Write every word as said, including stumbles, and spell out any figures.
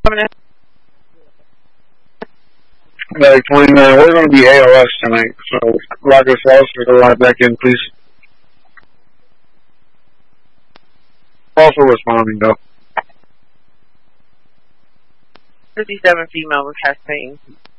Like twenty-nine, we're going to be A L S tonight, so lock us out so go right back in, please. Also responding, though. fifty-seven female with Chastain.